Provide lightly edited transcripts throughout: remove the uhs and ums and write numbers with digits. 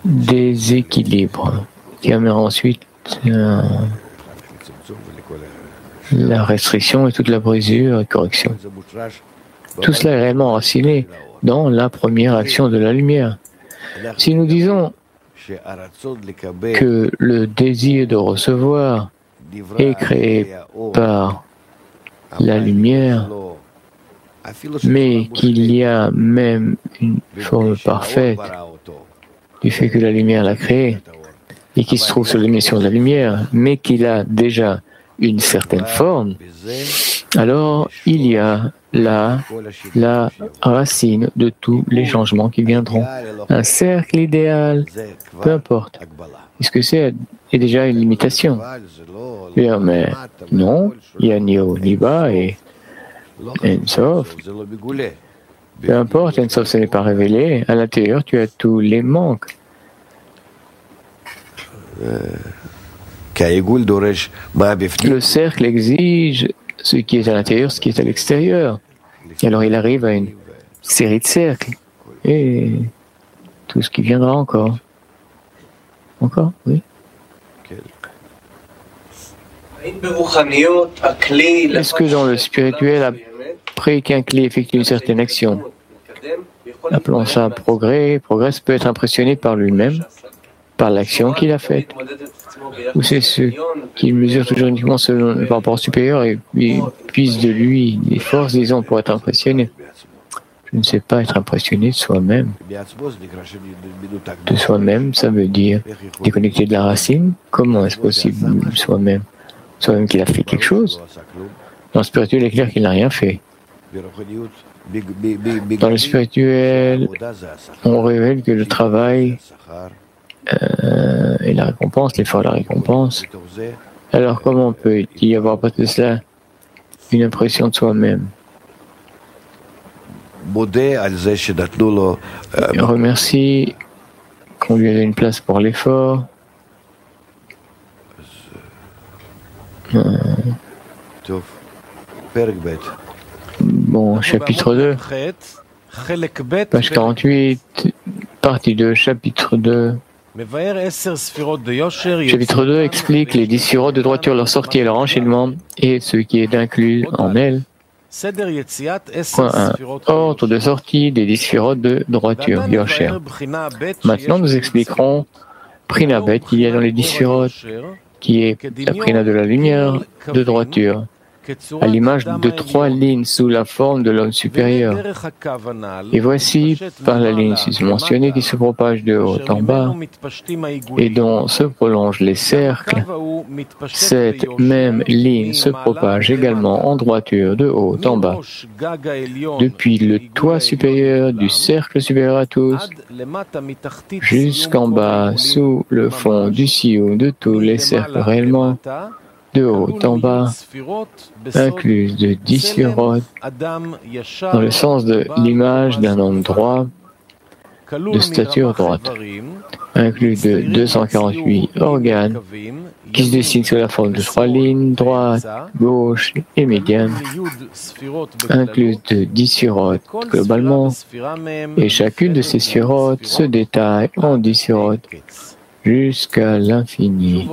déséquilibre qui amènera ensuite la restriction et toute la brisure et correction. Tout cela est réellement enraciné dans la première action de la lumière. Si nous disons que le désir de recevoir est créé par la lumière, mais qu'il y a même une forme parfaite du fait que la lumière l'a créé et qui se trouve sur l'émission de la lumière, mais qu'il a déjà une certaine forme, alors il y a là la racine de tous les changements qui viendront. Un cercle idéal, peu importe. Est-ce que c'est déjà une limitation? Mais non, il y a ni haut ni bas et Ensof. Peu importe, Ensof, ce n'est pas révélé. À l'intérieur, tu as tous les manques. Le cercle exige ce qui est à l'intérieur, ce qui est à l'extérieur. Et alors il arrive à une série de cercles. Et tout ce qui viendra encore. Encore, oui. Est-ce que dans le spirituel, après qu'un clé effectue une certaine action, appelons ça progrès, progrès peut être impressionné par lui-même, par l'action qu'il a faite, ou c'est ce qu'il mesure toujours uniquement selon le rapport supérieur et puise de lui des forces, disons, pour être impressionné? Je ne sais pas, être impressionné de soi-même. De soi-même, ça veut dire déconnecter de la racine. Comment est-ce possible soi-même? Soi-même qu'il a fait quelque chose. Dans le spirituel, il est clair qu'il n'a rien fait. Dans le spirituel, on révèle que le travail et la récompense, l'effort et la récompense. Alors comment peut-il y avoir pas de cela une impression de soi-même? On remercie qu'on lui a donné une place pour l'effort. Bon, chapitre 2, page 48, partie 2, chapitre 2. Chapitre 2 explique les 10 sphirot de droiture, leur sortie et leur enchaînement, et ce qui est inclus en elles. Point 1. Ordre de sortie des 10 sphirot de droiture, Yosher. Maintenant, nous expliquerons Prinabet qu'il y a dans les 10 sphirot, qui est la Prina de la lumière de droiture, à l'image de 3 lignes sous la forme de l'homme supérieur. Et voici, par la ligne mentionnée qui se propage de haut en bas et dont se prolongent les cercles, cette même ligne se propage également en droiture de haut en bas, depuis le toit supérieur du cercle supérieur à tous, jusqu'en bas, sous le fond du sioux de tous les cercles réellement, de haut en bas, incluse de 10 sphirotes, dans le sens de l'image d'un homme droit, de stature droite, inclus de 248 organes, qui se dessinent sous la forme de 3 lignes, droite, gauche et médiane, inclus de 10 sphirotes globalement, et chacune de ces sphirotes se détaille en 10 sphirotes jusqu'à l'infini.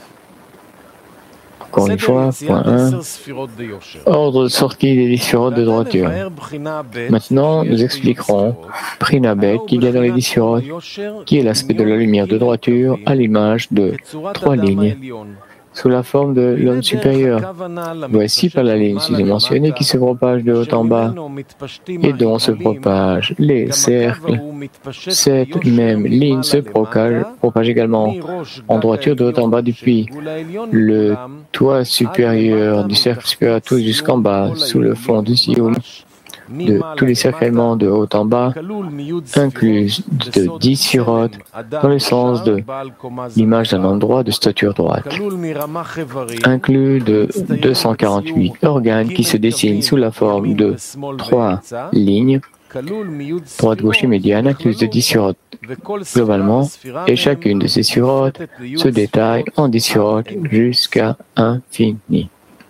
Encore une fois, point 1, ordre de sortie des 10 sphirotes de droiture. Maintenant, nous expliquerons Prinabet qu'il y a dans les 10 sphirotes, qui est l'aspect de la lumière de droiture à l'image de 3 lignes, sous la forme de l'homme supérieur. Voici par la ligne ci-mentionnée qui se propage de haut en bas et dont se propagent les cercles. Cette même ligne se propage également en droiture de haut en bas depuis le toit supérieur du cercle supérieur à tous jusqu'en bas, sous le fond du sioum, de tous les cercles allemands de haut en bas, inclus de 10 sphirotes, dans le sens de l'image d'un homme droit de stature droite, inclus de 248 organes qui se dessinent sous la forme de 3 lignes, droite, gauche et médiane, incluse de 10 sphirotes globalement, et chacune de ces sphirotes se détaille en 10 sphirotes jusqu'à infini.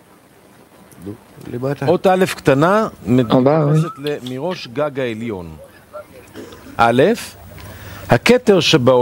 En bas, oui.